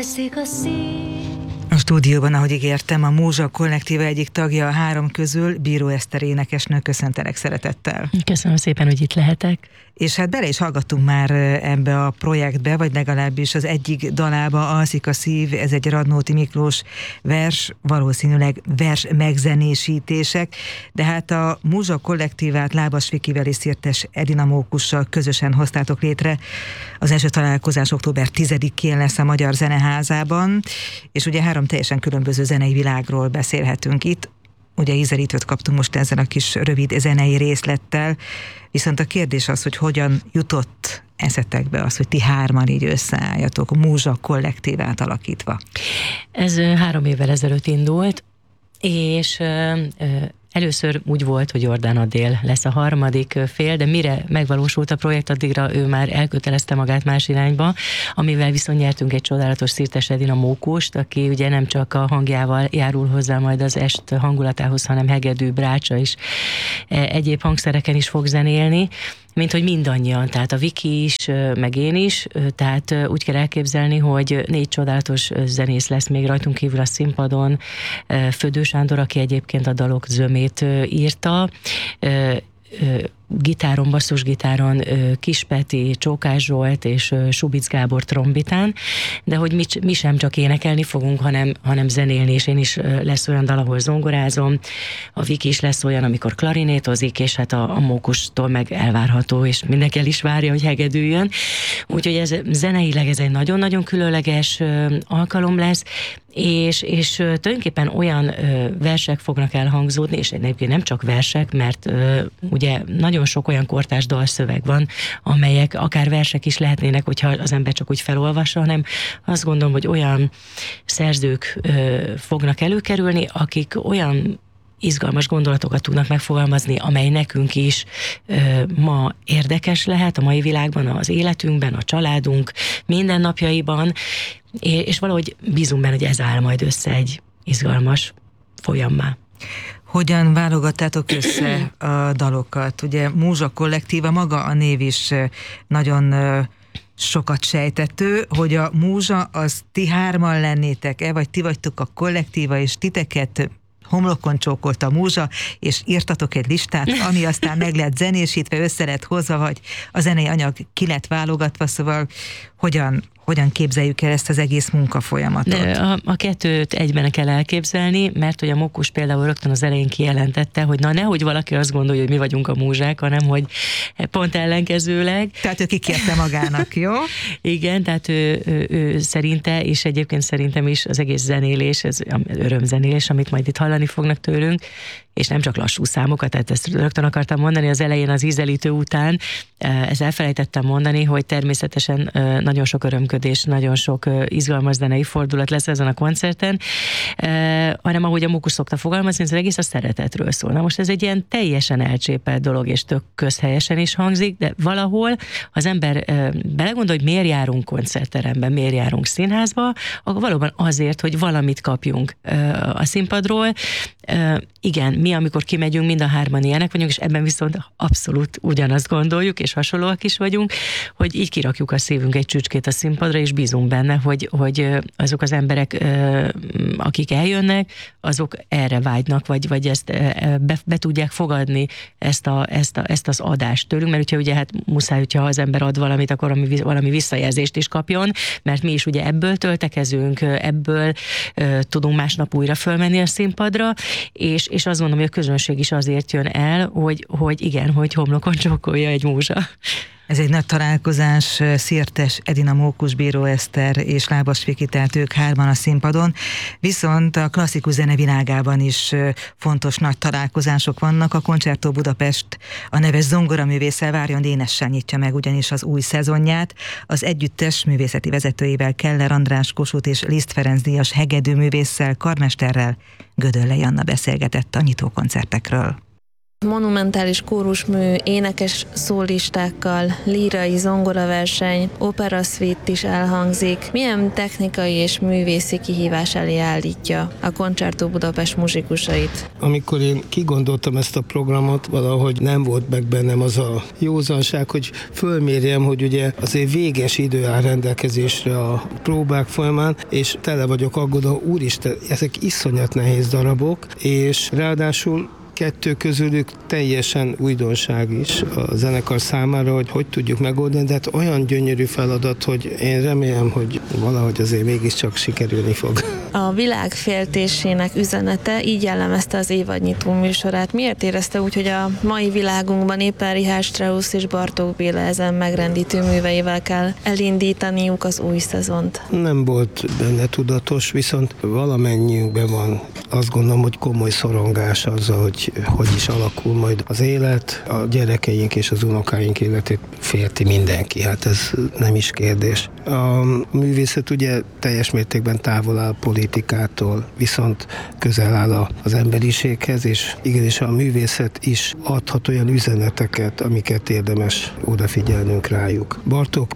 alszik a szív. A stúdióban, ahogy ígértem, a Múzsa kollektíva egyik tagja a 3 közül, Bíró Eszter énekesnő, köszöntelek szeretettel. Köszönöm szépen, hogy itt lehetek. És hát bele is hallgattunk már ebbe a projektbe, vagy legalábbis az egyik dalába, Alszik a szív, ez egy Radnóti Miklós vers, valószínűleg vers megzenésítések, de hát a Múzsa kollektívát Lábas Vikivel és Szirtes Edina Mókussal közösen hoztátok létre. Az első találkozás október 10-én lesz a Magyar Zeneházában, és ugye 3 teljesen különböző zenei világról beszélhetünk itt. Ugye ízelítőt kaptunk most ezzel a kis rövid zenei részlettel, viszont a kérdés az, hogy hogyan jutott eszetekbe az, hogy ti 3-an így összeálljatok, Múzsa kollektívát alakítva. Ez 3 évvel ezelőtt indult, és először úgy volt, hogy Jordán Adél lesz a harmadik fél, de mire megvalósult a projekt, addigra ő már elkötelezte magát más irányba, amivel viszont nyertünk egy csodálatos Szirtes Edina Mókust, aki ugye nem csak a hangjával járul hozzá majd az est hangulatához, hanem hegedű, brácsa is, egyéb hangszereken is fog zenélni, mint hogy mindannyian, tehát a Viki is, meg én is, tehát úgy kell elképzelni, hogy 4 csodálatos zenész lesz még rajtunk kívül a színpadon, Födő Sándor, aki egyébként a dalok zömét írta, gitáron, basszusgitáron Kis Peti, Csókás Zsolt és Subic Gábor trombitán, de hogy mi sem csak énekelni fogunk, hanem zenélni, és én is lesz olyan dal, ahol zongorázom, a Viki is lesz olyan, amikor klarinétozik, és hát a Mókustól meg elvárható, és mindenki el is várja, hogy hegedüljön. Úgyhogy ez zeneileg ez egy nagyon-nagyon különleges alkalom lesz, és tulajdonképpen olyan versek fognak elhangzódni, és egyébként nem csak versek, mert ugye nagyon sok olyan kortárs dalszöveg van, amelyek akár versek is lehetnének, hogyha az ember csak úgy felolvassa, hanem azt gondolom, hogy olyan szerzők fognak előkerülni, akik olyan izgalmas gondolatokat tudnak megfogalmazni, amely nekünk is ma érdekes lehet a mai világban, az életünkben, a családunk mindennapjaiban, és valahogy bízunk benne, hogy ez áll majd össze egy izgalmas folyammá. Hogyan válogattátok össze a dalokat? Ugye Múzsa kollektíva, maga a név is nagyon sokat sejtető, hogy a Múzsa az ti 3-an lennétek-e, vagy ti vagytok a kollektíva, és titeket homlokon csókolt a Múzsa, és írtatok egy listát, ami aztán meg lett zenésítve, össze lett hozva, vagy a zenei anyag ki lett válogatva, szóval hogyan képzeljük el ezt az egész munkafolyamatot? A kettőt egyben kell elképzelni, mert hogy a Mókus például rögtön az elején kijelentette, hogy nehogy valaki azt gondolja, hogy mi vagyunk a múzsák, hanem hogy pont ellenkezőleg. Tehát ő kikérte magának, jó? Igen, tehát ő szerinte, és egyébként szerintem is az egész zenélés, ez örömzenélés, amit majd itt hallani fognak tőlünk, és nem csak lassú számokat, tehát ezt rögtön akartam mondani az elején az ízelítő után, ezt elfelejtettem mondani, hogy természetesen nagyon sok örömködés, nagyon sok izgalmas zenei fordulat lesz ezen a koncerten, hanem ahogy a Mókus szokta fogalmazni, ez az egész a szeretetről szól. Na most ez egy ilyen teljesen elcsépelt dolog, és tök közhelyesen is hangzik, de valahol az ember belegondol, hogy miért járunk koncertteremben, miért járunk színházba, akkor valóban azért, hogy valamit kapjunk a színpadról. Igen, mi amikor kimegyünk, mind a 3-an ilyenek vagyunk, és ebben viszont abszolút ugyanazt gondoljuk, és hasonlóak is vagyunk, hogy így kirakjuk a szívünk egy csücskét a színpadra, és bízunk benne, hogy azok az emberek, akik eljönnek, azok erre vágynak, vagy ezt be tudják fogadni, ezt az adást tőlünk, mert ugye hát muszáj, hogyha az ember ad valamit, akkor valami visszajelzést is kapjon, mert mi is ugye ebből töltekezünk, ebből tudunk másnap újra fölmenni a színpadra, és azt mondom, hogy a közönség is azért jön el, hogy igen, hogy homlokon csókolja egy Múzsa. Ez egy nagy találkozás, Szirtes Edina Mókus, Bíró Eszter és Lábas Viki, tehát ők 3-an a színpadon, viszont a klasszikus zene világában is fontos nagy találkozások vannak. A Concerto Budapest a neves zongoraművésszel Várjon Dénessel nyitja meg ugyanis az új szezonját. Az együttes művészeti vezetőivel, Keller András, Kossuth és Liszt Ferenc díjas hegedűművésszel, karmesterrel Gödöllei Anna beszélgetett a nyitókoncertekről. Monumentális kórusmű, énekes szólistákkal, lírai zongoraverseny, operaszvít is elhangzik. Milyen technikai és művészi kihívás elé állítja a Concerto Budapest muzsikusait? Amikor én kigondoltam ezt a programot, valahogy nem volt meg bennem az a józanság, hogy fölmérjem, hogy ugye azért véges idő áll rendelkezésre a próbák folyamán, és tele vagyok aggódva, úristen, ezek iszonyat nehéz darabok, és ráadásul 2 közülük teljesen újdonság is a zenekar számára, hogy tudjuk megoldani, de hát olyan gyönyörű feladat, hogy én remélem, hogy valahogy azért mégiscsak sikerülni fog. A világ féltésének üzenete így jellemezte az évadnyitó műsorát. Miért érezte úgy, hogy a mai világunkban éppen Richard Strauss és Bartók Béla ezen megrendítő műveivel kell elindítaniuk az új szezont? Nem volt benne tudatos, viszont valamennyiünkben van, azt gondolom, hogy komoly szorongás azzal, hogy is alakul majd az élet, a gyerekeink és az unokáink életét félti mindenki, hát ez nem is kérdés. A művészet ugye teljes mértékben távol áll politikától, viszont közel áll az emberiséghez, és igenis a művészet is adhat olyan üzeneteket, amiket érdemes odafigyelnünk rájuk. Bartók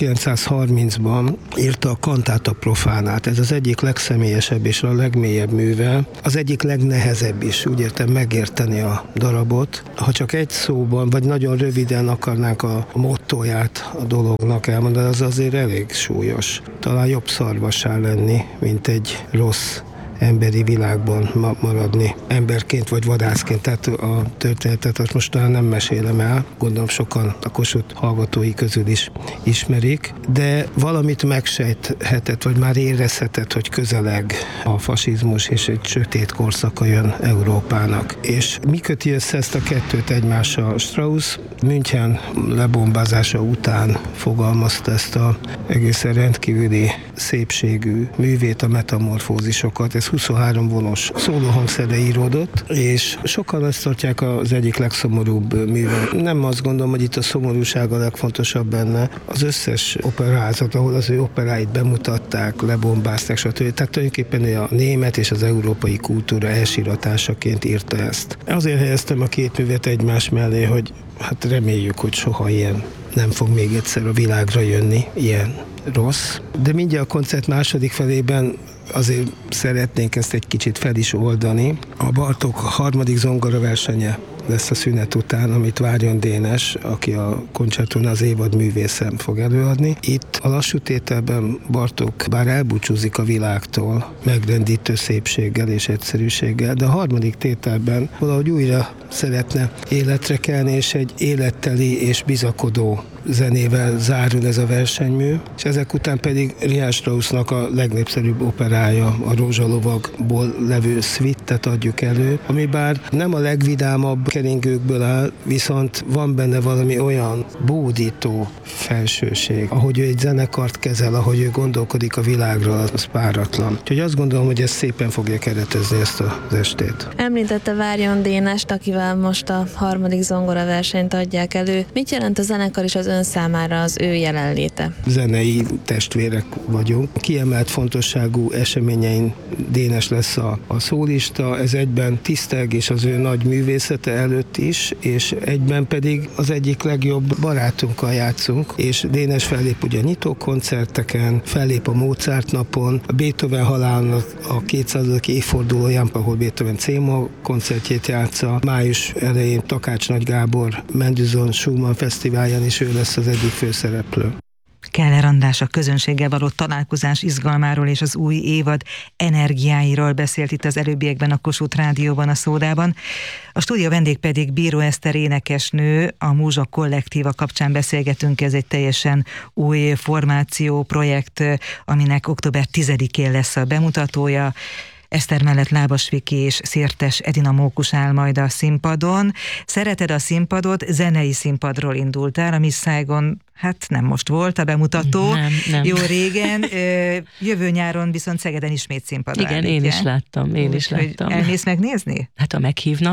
1930-ban írta a Cantata Profanát, ez az egyik legszemélyesebb és a legmélyebb műve, az egyik legnehezebb is, úgy értem megérteni a darabot. Ha csak egy szóban, vagy nagyon röviden akarnánk a mottóját a dolognak elmondani, az azért elég súlyos. Talán jobb szarvassá lenni, mint egy rossz emberi világban maradni, emberként vagy vadászként. Tehát a történetet azt most talán nem mesélem el, gondolom sokan a Kossuth hallgatói közül is ismerik, de valamit megsejthetett, vagy már érezhetett, hogy közeleg a fasizmus, és egy sötét korszaka jön Európának. És mi köti össze ezt a kettőt egymással? Strauss München lebombázása után fogalmazta ezt a egészen rendkívüli szépségű művét, a metamorfózisokat. Ez 23 vonos szólóhangszerre íródott, és sokan ezt tartják az egyik legszomorúbb műve. Nem azt gondolom, hogy itt a szomorúság a legfontosabb benne. Az összes operázat, ahol az ő operáit bemutatták, lebombázták, stb. Tehát tulajdonképpen ő a német és az európai kultúra elsíratásaként írta ezt. Azért helyeztem a két művet egymás mellé, hogy hát reméljük, hogy soha ilyen nem fog még egyszer a világra jönni, ilyen rossz. De mindjárt a koncert második felében azért szeretnénk ezt egy kicsit fel is oldani. A Bartók harmadik zongoraversenye lesz a szünet után, amit Várjon Dénes, aki a koncerton az évad művészem fog előadni. Itt a lassú tételben Bartók bár elbúcsúzik a világtól, megrendítő szépséggel és egyszerűséggel, de a harmadik tételben valahogy újra szeretne életre kelni, és egy életteli és bizakodó zenével zárul ez a versenymű, és ezek után pedig Richard Straussnak a legnépszerűbb operája, a Rózsalovagból levő szvittet adjuk elő, ami bár nem a legvidámabb keringőkből áll, viszont van benne valami olyan bódító felsőség, ahogy ő egy zenekart kezel, ahogy ő gondolkodik a világról, az páratlan. Úgyhogy azt gondolom, hogy ez szépen fogja keretezni ezt az estét. Említette Várjon Dénest, akivel most a harmadik zongoraversenyt adják elő. Mit jelent a zenekar és az ön számára az ő jelenléte? Zenei testvérek vagyunk. Kiemelt fontosságú eseményein Dénes lesz a szólista, ez egyben tisztelgés az ő nagy művészete előtt is, és egyben pedig az egyik legjobb barátunkkal játszunk, és Dénes fellép ugye nyitó koncerteken, fellép a Mozart napon, a Beethoven halálának a 200. évfordulóján, ahol Beethoven C-moll koncertjét játsza. Május elején Takács Nagy Gábor Mendelssohn Schumann fesztiválján is ő lesz az egyik főszereplő. Keller András a közönséggel való találkozás izgalmáról és az új évad energiáiról beszélt itt az előbbiekben a Kossuth Rádióban, a Szódában. A stúdió vendég pedig Bíró Eszter énekesnő, a Múzsa Kollektíva kapcsán beszélgetünk, ez egy teljesen új formáció, projekt, aminek október 10-én lesz a bemutatója. Eszter mellett Lábas Viki és Szirtes Edina Mókus áll majd a színpadon. Szereted a színpadot, zenei színpadról indultál, a Miss Saigon, hát nem most volt a bemutató, nem. Jó régen, jövő nyáron viszont Szegeden ismét színpadra Igen, állítja. én is láttam. Elmész megnézni? Hát ha meghívnak.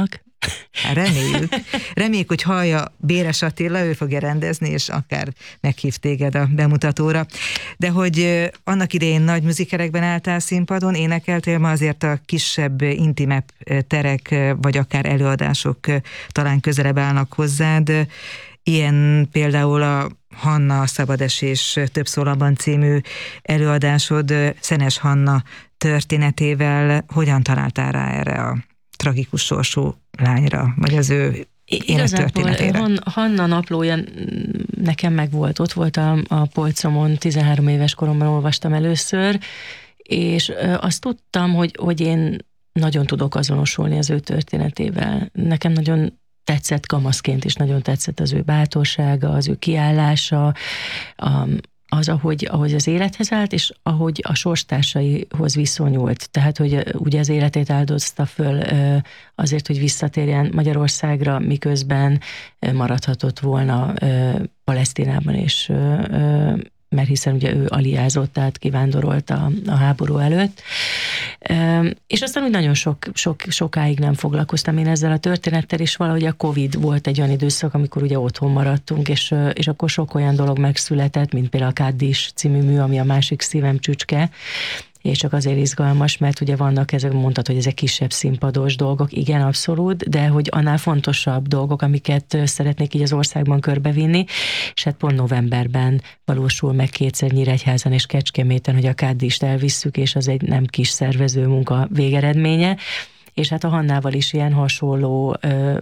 Reméljük, hogy hallja Béres Attila, ő fogja rendezni, és akár meghív téged a bemutatóra. De hogy annak idején nagy műzikerekben álltál színpadon, énekeltél, ma azért a kisebb, intimebb terek, vagy akár előadások talán közelebb állnak hozzád. Ilyen például a Hanna szabadesés több szólamban című előadásod Szenes Hanna történetével. Hogyan találtál rá erre a tragikus sorsú lányra, vagy az ő élettörténetére? Hanna naplója nekem megvolt. Ott voltam a polcomon, 13 éves koromban olvastam először, és azt tudtam, hogy én nagyon tudok azonosulni az ő történetével. Nekem nagyon tetszett kamaszként is, nagyon tetszett az ő bátorsága, az ő kiállása, az, ahogy az élethez állt, és ahogy a sorstársaihoz viszonyult. Tehát, hogy ugye az életét áldozta föl azért, hogy visszatérjen Magyarországra, miközben maradhatott volna Palesztinában, és mert hiszen ugye ő aliázott, tehát kivándorolt a háború előtt. És aztán úgy nagyon sokáig nem foglalkoztam én ezzel a történettel, és valahogy a Covid volt egy olyan időszak, amikor ugye otthon maradtunk, és akkor sok olyan dolog megszületett, mint például a Káddis című mű, ami a másik szívem csücske, és csak azért izgalmas, mert ugye vannak ezek, mondtad, hogy ezek kisebb színpados dolgok, igen, abszolút, de hogy annál fontosabb dolgok, amiket szeretnék így az országban körbevinni, és hát pont novemberben valósul meg kétszer Nyíregyházan és Kecskeméten, hogy a Káddist elvisszük, és az egy nem kis szervező munka végeredménye, és hát a Hannával is ilyen hasonló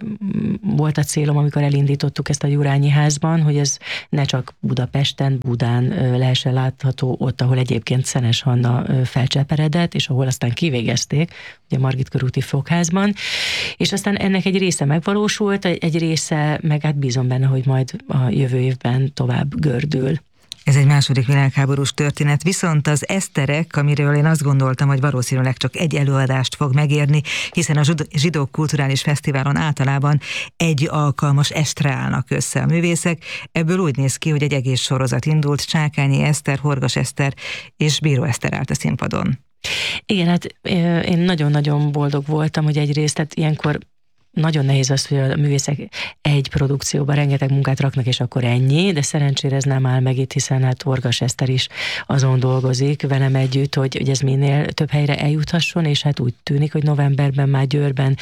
volt a célom, amikor elindítottuk ezt a Jurányi házban, hogy ez ne csak Budapesten, Budán lehessen látható, ott, ahol egyébként Szenes Hanna felcseperedett, és ahol aztán kivégezték, ugye Margit körúti fogházban, és aztán ennek egy része megvalósult, egy része meg hát bízom benne, hogy majd a jövő évben tovább gördül. Ez egy második világháborús történet, viszont az eszterek, amiről én azt gondoltam, hogy valószínűleg csak egy előadást fog megérni, hiszen a Zsidók Kulturális Fesztiválon általában egy alkalmas estre állnak össze a művészek. Ebből úgy néz ki, hogy egy egész sorozat indult, Csákányi Eszter, Horgas Eszter és Bíró Eszter állt a színpadon. Igen, hát én nagyon-nagyon boldog voltam, hogy egyrészt, tehát ilyenkor nagyon nehéz az, hogy a művészek egy produkcióban rengeteg munkát raknak, és akkor ennyi, de szerencsére ez nem áll meg itt, hiszen hát Horgas Eszter is azon dolgozik velem együtt, hogy ez minél több helyre eljuthasson, és hát úgy tűnik, hogy novemberben már Győrben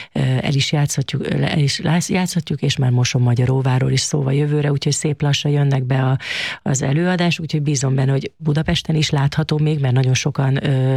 el is játszhatjuk, és már Mosonmagyaróváról is szóval jövőre, úgyhogy szép lassan jönnek be az előadás, úgyhogy bízom benne, hogy Budapesten is látható még, mert nagyon sokan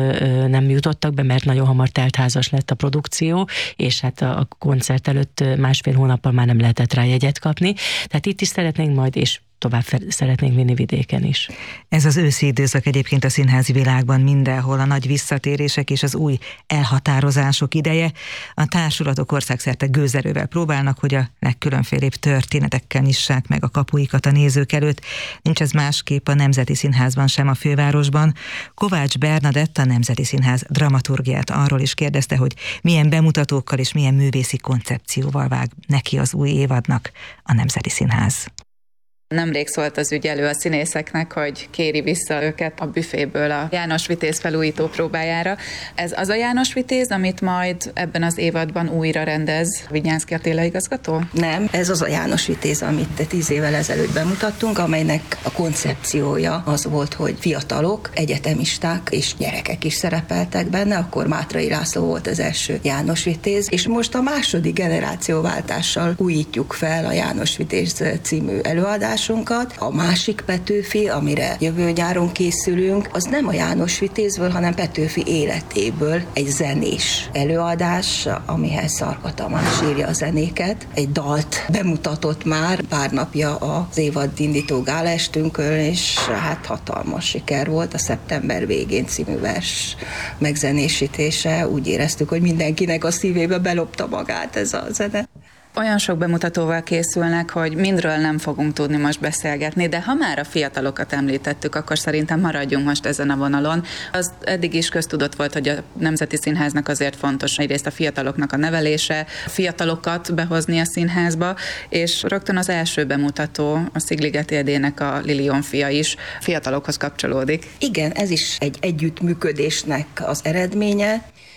nem jutottak be, mert nagyon hamar teltházas lett a produkció, és hát a koncert előtt másfél hónappal már nem lehetett rá jegyet kapni. Tehát itt is szeretnénk majd, és tovább szeretnénk vinni vidéken is. Ez az őszi időszak egyébként a színházi világban mindenhol, a nagy visszatérések és az új elhatározások ideje. A társulatok országszerte gőzerővel próbálnak, hogy a legkülönfélébb történetekkel nyissák meg a kapuikat a nézők előtt. Nincs ez másképp a Nemzeti Színházban sem, a fővárosban. Kovács Bernadett, a Nemzeti Színház dramaturgiát arról is kérdezte, hogy milyen bemutatókkal és milyen művészi koncepcióval vág neki az új évadnak a Nemzeti Színház. Nemrég szólt az ügyelő a színészeknek, hogy kéri vissza őket a büféből a János Vitéz felújító próbájára. Ez az a János Vitéz, amit majd ebben az évadban újra rendez Vinyánszky Attila igazgató? Nem, ez az a János Vitéz, amit 10 évvel ezelőtt bemutattunk, amelynek a koncepciója az volt, hogy fiatalok, egyetemisták és gyerekek is szerepeltek benne, akkor Mátrai László volt az első János Vitéz, és most a második generációváltással újítjuk fel a János Vitéz című előadást. A másik Petőfi, amire jövő nyáron készülünk, az nem a János Vitézből, hanem Petőfi életéből egy zenés előadás, amihez Szarka Tamás írja a zenéket. Egy dalt bemutatott már pár napja az évad indító gálaestünkön, és hát hatalmas siker volt a Szeptember végén című vers megzenésítése. Úgy éreztük, hogy mindenkinek a szívébe belopta magát ez a zene. Olyan sok bemutatóval készülnek, hogy mindről nem fogunk tudni most beszélgetni, de ha már a fiatalokat említettük, akkor szerintem maradjunk most ezen a vonalon. Az eddig is köztudott volt, hogy a Nemzeti Színháznak azért fontos egyrészt a fiataloknak a nevelése, a fiatalokat behozni a színházba, és rögtön az első bemutató, a Szigligeti Edének a Lilion fia is fiatalokhoz kapcsolódik. Igen, ez is egy együttműködésnek az eredménye.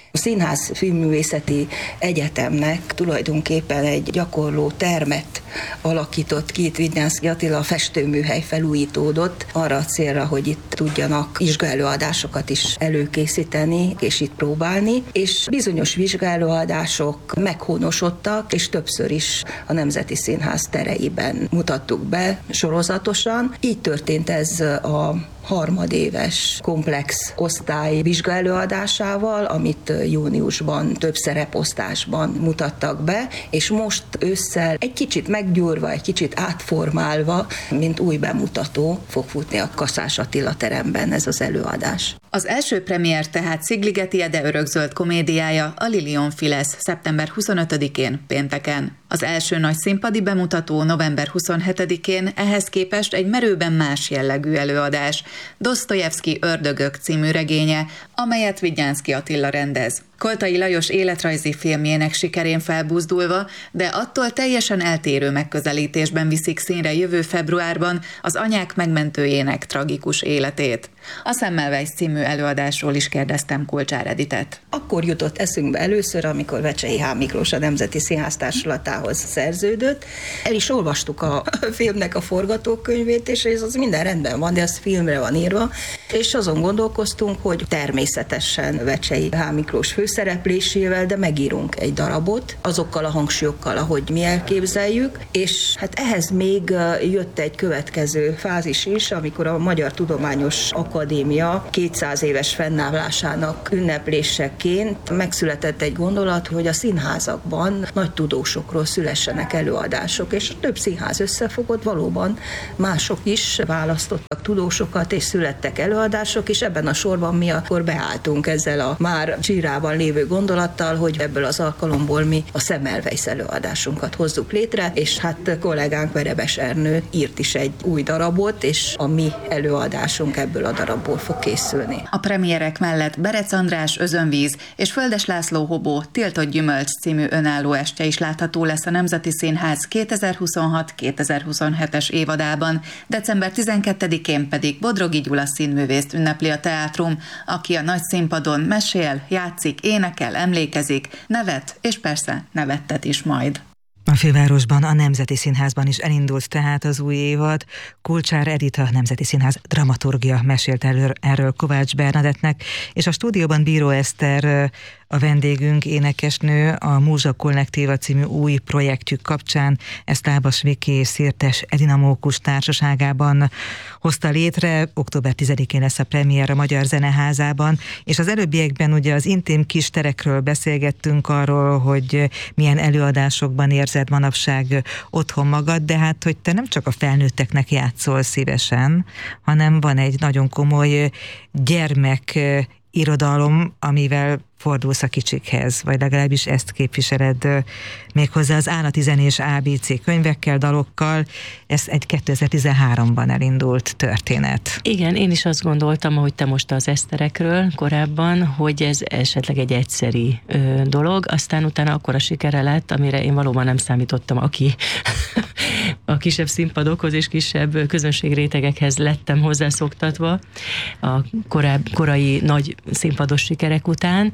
A Színház Filmművészeti Egyetemnek tulajdonképpen egy gyakorló termet alakított ki, itt Vidnyánszky Attila, a festőműhely felújítódott arra a célra, hogy itt tudjanak vizsgaelőadásokat is előkészíteni, és itt próbálni, és bizonyos vizsgaelőadások meghonosodtak, és többször is a Nemzeti Színház tereiben mutattuk be sorozatosan. Így történt ez a harmadéves komplex osztály vizsgaelőadásával, amit júniusban több szereposztásban mutattak be, és most ősszel egy kicsit meggyúrva, egy kicsit átformálva, mint új bemutató fog futni a Kaszás Attila teremben ez az előadás. Az első premier tehát Szigligeti Ede örökzöld komédiája, a Lilienfil lesz szeptember 25-én pénteken. Az első nagy színpadi bemutató november 27-én ehhez képest egy merőben más jellegű előadás, Dosztojevszky Ördögök című regénye, amelyet Vidnyánszky Attila rendez. Koltai Lajos életrajzi filmjének sikerén felbuzdulva, de attól teljesen eltérő megközelítésben viszik színre jövő februárban az anyák megmentőjének tragikus életét. A Semmelweis című előadásról is kérdeztem Kulcsár Editet. Akkor jutott eszünkbe először, amikor Vecsei H. Miklós a Nemzeti Színház Társulatához szerződött. El is olvastuk a filmnek a forgatókönyvét, és ez az minden rendben van, de az filmre van írva, és azon gondolkoztunk, hogy természetesen Vecsei H. Miklós főszereplésével, de megírunk egy darabot, azokkal a hangsúlyokkal, ahogy mi elképzeljük, és hát ehhez még jött egy következő fázis is, amikor a Magyar Tudományos Akadémia 200 éves fennállásának ünnepléseként megszületett egy gondolat, hogy a színházakban nagy tudósokról szülessenek előadások, és több színház összefogott, valóban mások is választottak tudósokat, és születtek előadások, és ebben a sorban mi akkor beálltunk ezzel a már csírában lévő gondolattal, hogy ebből az alkalomból mi a Semmelweis előadásunkat hozzuk létre, és hát kollégánk Verebes Ernő írt is egy új darabot, és a mi előadásunk ebből a darabból fog készülni. A premierek mellett Berec András Özönvíz és Földes László Hobó Tiltott Gyümölcs című önálló estje is látható lesz a Nemzeti Színház 2026-2027-es évadában, december 12-én pedig Bodrogi Gyula színművészt ünnepli a teátrum, aki a nagy színpadon mesél, játszik, énekel, emlékezik, nevet és persze nevettet is majd. A fővárosban, a Nemzeti Színházban is elindult tehát az új évad. Kulcsár Edita, a Nemzeti Színház dramaturgia mesélt erről Kovács Bernadettnek, és a stúdióban Bíró Eszter a vendégünk, énekesnő, a Múzsa Kollektíva című új projektjük kapcsán ezt Lábas Viki és Szirtes Edina Mókus társaságában hozta létre. Október 10-én lesz a premier a Magyar Zeneházában, és az előbbiekben ugye az intim kis terekről beszélgettünk, arról, hogy milyen előadásokban érzed manapság otthon magad, de hát, hogy te nem csak a felnőtteknek játszol szívesen, hanem van egy nagyon komoly gyermek irodalom, amivel fordulsz a kicsikhez, vagy legalábbis ezt képviseled méghozzá az állati zenés ABC könyvekkel, dalokkal. Ez egy 2013-ban elindult történet. Igen, én is azt gondoltam, ahogy te most az eszterekről korábban, hogy ez esetleg egy egyszeri dolog, aztán utána akkora sikere lett, amire én valóban nem számítottam, aki a kisebb színpadokhoz és kisebb közönségrétegekhez lettem hozzászoktatva a korai nagy színpados sikerek után.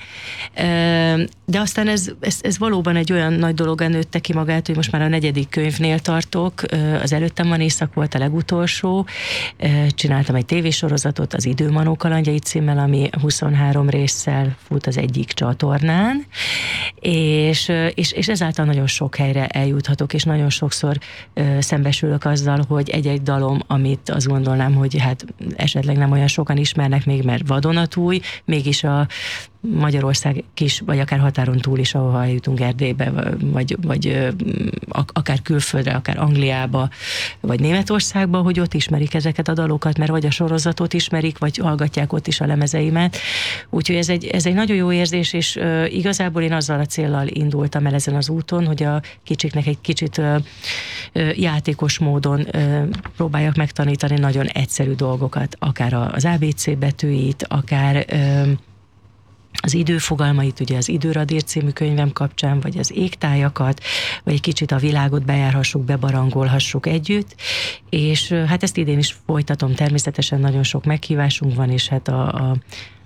De aztán ez valóban egy olyan nagy dologan nőtte ki magát, hogy most már a 4. könyvnél tartok. Az Előttem van éjszak volt a legutolsó. Csináltam egy tévésorozatot, az Időmanó kalandjai címmel, ami 23 résszel fut az egyik csatornán, és ezáltal nagyon sok helyre eljuthatok, és nagyon sokszor szembesülök azzal, hogy egy-egy dalom, amit azt gondolnám, hogy hát esetleg nem olyan sokan ismernek még, mert vadonatúj, mégis a Magyarország kis, vagy akár határon túl is, ahol eljutunk, Erdélybe, vagy akár külföldre, akár Angliába, vagy Németországba, hogy ott ismerik ezeket a dalokat, mert vagy a sorozatot ismerik, vagy hallgatják ott is a lemezeimet. Úgyhogy ez egy nagyon jó érzés, és igazából én azzal a céllal indultam el ezen az úton, hogy a kicsiknek egy kicsit játékos módon próbáljak megtanítani nagyon egyszerű dolgokat, akár az ABC betűit, akár az időfogalmait, ugye az Időradír című könyvem kapcsán, vagy az égtájakat, vagy egy kicsit a világot bejárhassuk, bebarangolhassuk együtt, és hát ezt idén is folytatom, természetesen nagyon sok meghívásunk van, és hát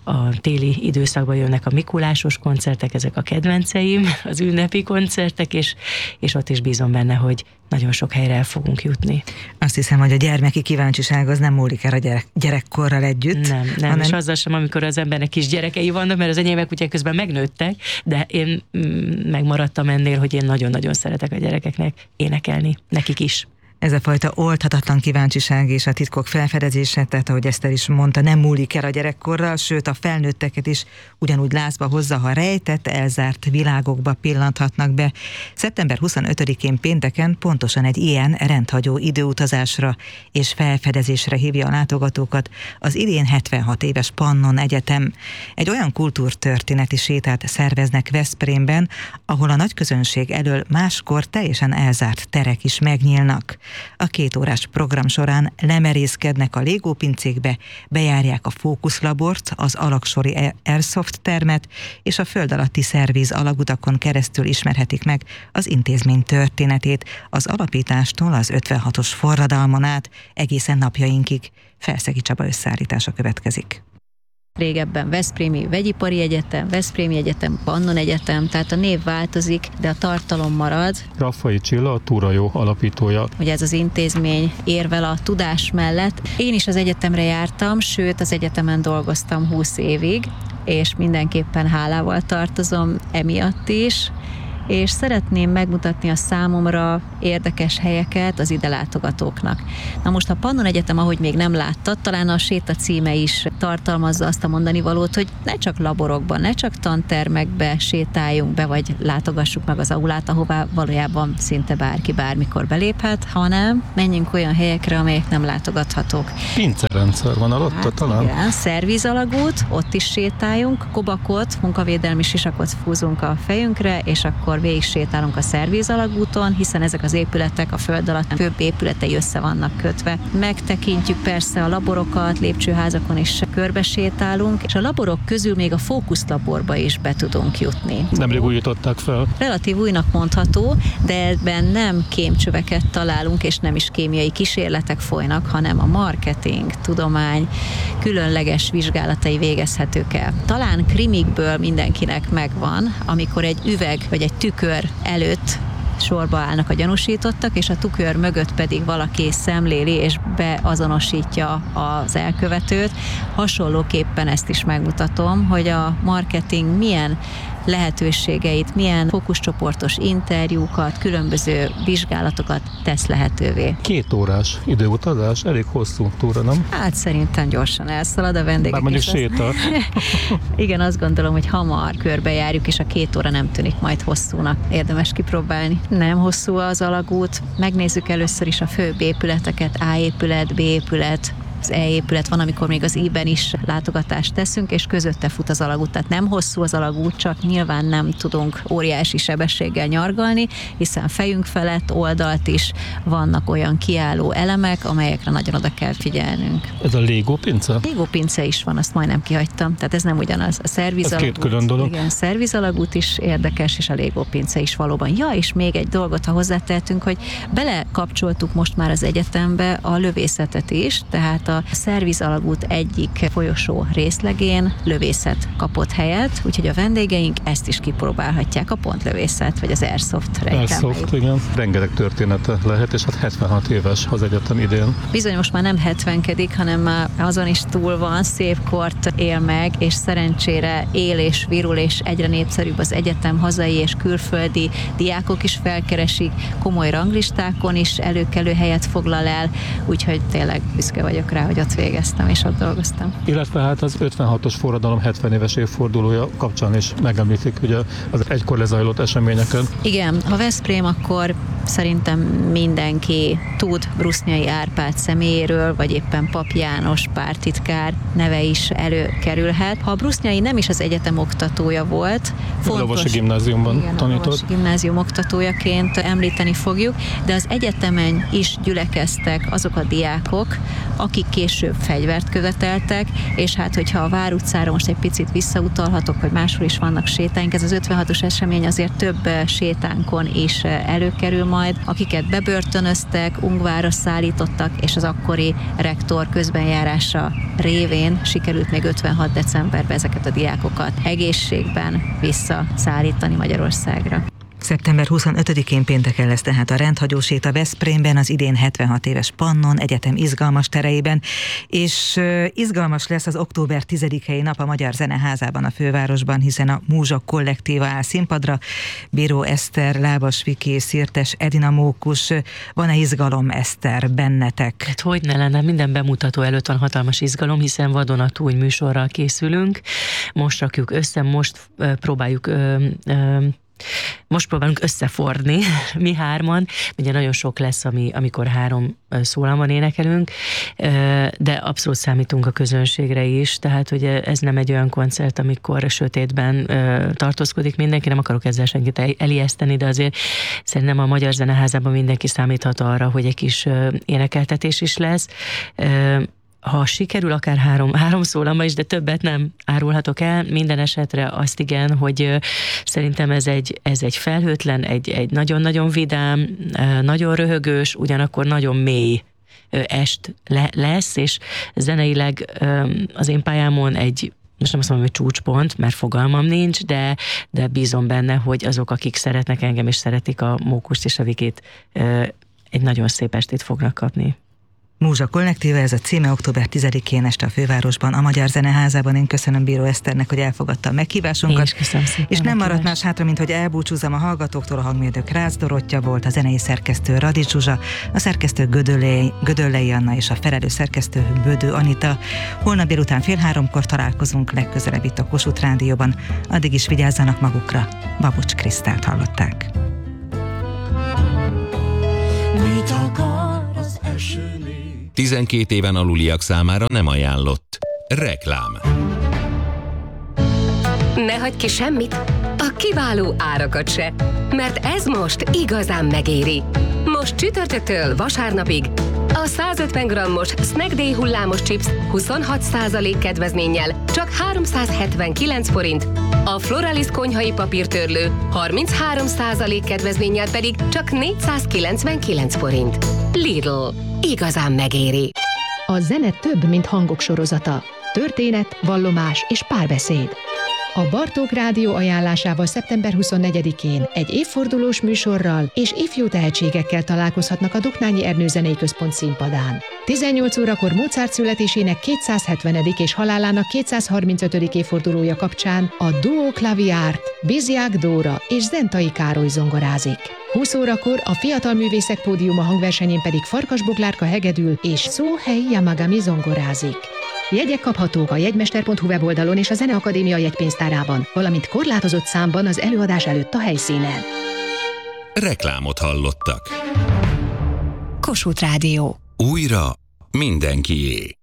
a téli időszakban jönnek a mikulásos koncertek, ezek a kedvenceim, az ünnepi koncertek, és ott is bízom benne, hogy nagyon sok helyre el fogunk jutni. Azt hiszem, hogy a gyermeki kíváncsiság az nem múlik el a gyerekkorral együtt. Nem, hanem... és azzal sem, amikor az embernek kis gyerekei vannak, mert az enyémek ugye közben megnőttek, de én megmaradtam ennél, hogy én nagyon-nagyon szeretek a gyerekeknek énekelni, nekik is. Ez a fajta oldhatatlan kíváncsiság és a titkok felfedezése, tehát ahogy Eszter is mondta, nem múlik el a gyerekkorral, sőt a felnőtteket is ugyanúgy lázba hozza, ha rejtett, elzárt világokba pillanthatnak be. Szeptember 25-én pénteken pontosan egy ilyen rendhagyó időutazásra és felfedezésre hívja a látogatókat az idén 76 éves Pannon Egyetem. Egy olyan kultúrtörténeti sétát szerveznek Veszprémben, ahol a nagyközönség elől máskor teljesen elzárt terek is megnyílnak. A 2 órás program során lemerészkednek a légópincékbe, bejárják a fókuszlabort, az alaksori Airsoft termet, és a föld alatti szervíz alagutakon keresztül ismerhetik meg az intézmény történetét, az alapítástól az 56-os forradalmon át egészen napjainkig. Felszegi Csaba összeállítása következik. Régebben Veszprémi Vegyipari Egyetem, Veszprémi Egyetem, Pannon Egyetem, tehát a név változik, de a tartalom marad. Raffai Csilla, a Túrajó alapítója. Ugye ez az intézmény érvel a tudás mellett. Én is az egyetemre jártam, sőt az egyetemen dolgoztam 20 évig, és mindenképpen hálával tartozom emiatt is, és szeretném megmutatni a számomra érdekes helyeket az ide látogatóknak. Na most a Pannon Egyetem, ahogy még nem láttad, talán a séta címe is tartalmazza azt a mondani valót, hogy ne csak laborokban, ne csak tantermekbe sétáljunk be, vagy látogassuk meg az aulát, ahová valójában szinte bárki bármikor beléphet, hanem menjünk olyan helyekre, amelyek nem látogathatók. Pincerendszer van alatta talán? Igen, szervízalagút, ott is sétáljunk, kobakot, munkavédelmi sisakot fúzunk a fejünkre, és akkor végig sétálunk a szervízalagúton, hiszen ezek az épületek a föld alatt főbb épületei össze vannak kötve. Megtekintjük persze a laborokat, lépcsőházakon is körbesétálunk, és a laborok közül még a fókuszlaborba is be tudunk jutni. Nemrég újították fel. Relatív újnak mondható, de ebben nem kémcsöveket találunk, és nem is kémiai kísérletek folynak, hanem a marketing, tudomány különleges vizsgálatai végezhetők el. Talán krimikből mindenkinek megvan, amikor egy üveg vagy egy tükör előtt sorba állnak a gyanúsítottak, és a tükör mögött pedig valaki szemléli és beazonosítja az elkövetőt. Hasonlóképpen ezt is megmutatom, hogy a marketing milyen lehetőségeit, milyen fókuszcsoportos interjúkat, különböző vizsgálatokat tesz lehetővé. 2 órás időutazás, elég hosszú túra, nem? Hát szerintem gyorsan elszalad a vendégek. Bár mondjuk séta. Igen, azt gondolom, hogy hamar körbejárjuk, és a 2 óra nem tűnik majd hosszúnak. Érdemes kipróbálni. Nem hosszú az alagút. Megnézzük először is a főbb épületeket, A épület, B épület, az E-épület van, amikor még az I-ben is látogatást teszünk, és közötte fut az alagút. Tehát nem hosszú az alagút, csak nyilván nem tudunk óriási sebességgel nyargalni, hiszen fejünk felett, oldalt is vannak olyan kiálló elemek, amelyekre nagyon oda kell figyelnünk. Ez a légópince? Légópince is van, azt majdnem kihagytam. Tehát ez nem ugyanaz. A szervízalagút. Ez 2 külön dolog. Igen, szervízalagút is érdekes, és a légópince is valóban. Ja, és még egy dolgot, ha hozzátehetünk, hogy belekapcsoltuk most már az egyetembe a lövészetet is, tehát a szervízalagút egyik folyosó részlegén lövészet kapott helyet, úgyhogy a vendégeink ezt is kipróbálhatják, a pontlövészet, vagy az Airsoft rejtelmeit. Airsoft, igen. Rengeteg története lehet, és hát 76 éves az egyetem idén. Bizony most már nem 70-kedik, hanem már azon is túl van, szép kort él meg, és szerencsére él és virul, és egyre népszerűbb az egyetem, hazai és külföldi diákok is felkeresik, komoly ranglistákon is előkelő helyet foglal el, úgyhogy tényleg büszke vagyok rá, hogy ott végeztem és ott dolgoztam. Illetve hát az 56-os forradalom 70 éves évfordulója kapcsán is megemlítik ugye az egykor lezajlott eseményeken. Igen, ha Veszprém, akkor szerintem mindenki tud Brusnyai Árpád személyéről, vagy éppen Pap János pártitkár neve is előkerülhet. Ha a Brusnyai nem is az egyetem oktatója volt, fontos, a Lovasi Gimnáziumban tanított. A Lovasi Gimnázium oktatójaként említeni fogjuk, de az egyetemen is gyülekeztek azok a diákok, akik akik később fegyvert követeltek, és hát hogyha a Vár utcára most egy picit visszautalhatok, hogy máshol is vannak sétáink, ez az 56-os esemény azért több sétánkon is előkerül majd, akiket bebörtönöztek, Ungvárra szállítottak, és az akkori rektor közbenjárása révén sikerült még 56. decemberben ezeket a diákokat egészségben visszaszállítani Magyarországra. Szeptember 25-én pénteken lesz tehát a rendhagyó séta Veszprémben, az idén 76 éves Pannon Egyetem izgalmas tereiben, és izgalmas lesz az október 10-i nap a Magyar Zeneházában a fővárosban, hiszen a Múzsa kollektíva áll színpadra. Bíró Eszter, Lábas Viki, Szirtes Edina Mókus. Van-e izgalom, Eszter, bennetek? Hát hogy ne lenne, minden bemutató előtt van hatalmas izgalom, hiszen vadonatúj műsorral készülünk. Most rakjuk össze, most próbálunk összefordni, mi hárman. Ugye nagyon sok lesz, amikor 3 szólamban énekelünk, de abszolút számítunk a közönségre is, tehát ugye ez nem egy olyan koncert, amikor sötétben tartózkodik mindenki, nem akarok ezzel senkit elijeszteni, de azért szerintem a Magyar Zeneházában mindenki számíthat arra, hogy egy kis énekeltetés is lesz. Ha sikerül, akár 3 szólamba is, de többet nem árulhatok el, minden esetre azt igen, hogy szerintem ez egy felhőtlen, egy nagyon-nagyon vidám, nagyon röhögős, ugyanakkor nagyon mély est lesz, és zeneileg az én pályámon most nem azt mondom, hogy csúcspont, mert fogalmam nincs, de bízom benne, hogy azok, akik szeretnek engem és szeretik a Mókust és a Vikit, egy nagyon szép estét fognak kapni. Múzsa kollektíva, ez a címe, október 10-én este a fővárosban, a Magyar Zeneházában. Én köszönöm Bíró Eszternek, hogy elfogadta a meghívásunkat. Én is köszönöm szépen. És nem maradt más hátra, mint hogy elbúcsúzzam a hallgatóktól. A hangmérnök Rácz Dorottya volt, a zenei szerkesztő Radics Zsuzsa, a szerkesztő Gödöllei Anna és a felelős szerkesztő Bödő Anita. Holnap délután 2:30 találkozunk legközelebb itt a Kossuth Rádióban. Addig is vigyázzanak magukra. Babocs Krisztált hallották. Mit akar az esőnél? 12 éven aluliak számára nem ajánlott. Reklám. Ne hagyj ki semmit, a kiváló árakat se, mert ez most igazán megéri. Most csütörtöktől vasárnapig a 150 g-os Snack Day hullámos chips 26% kedvezménnyel csak 379 forint, a Floralis konyhai papírtörlő 33% kedvezménnyel pedig csak 499 forint. Lidl. Igazán megéri. A zene több, mint hangok sorozata. Történet, vallomás és párbeszéd. A Bartók Rádió ajánlásával szeptember 24-én egy évfordulós műsorral és ifjú tehetségekkel találkozhatnak a Doknányi Ernő Zenei Központ színpadán. 18 órakor Mozart születésének 270. és halálának 235. évfordulója kapcsán a Duo Klaviárt, Biziák Dóra és Zentai Károly zongorázik. 20 órakor a Fiatal Művészek Pódiuma hangversenyén pedig Farkas Boglárka hegedül és Szóhei Yamagami zongorázik. Jegyek kaphatók a jegymester.hu weboldalon és a Zeneakadémia jegypénztárában, valamint korlátozott számban az előadás előtt a helyszínen. Reklámot hallottak. Kossuth Rádió. Újra mindenkié.